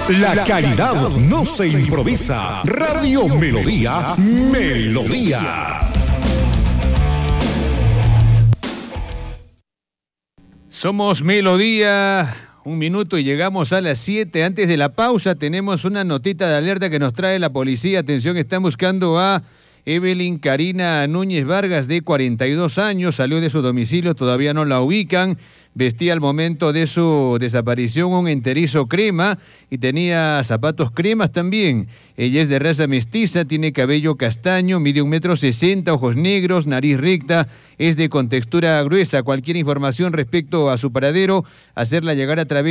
La calidad no se improvisa. Radio Melodía, Melodía. Somos Melodía, 1 minuto y llegamos a las 7. Antes de la pausa tenemos una notita de alerta que nos trae la policía. Atención, están buscando a Evelyn Karina Núñez Vargas, de 42 años, salió de su domicilio, todavía no la ubican. Vestía al momento de su desaparición un enterizo crema y tenía zapatos cremas también. Ella es de raza mestiza, tiene cabello castaño, mide 1,60 m, ojos negros, nariz recta, es de contextura gruesa. Cualquier información respecto a su paradero, hacerla llegar a través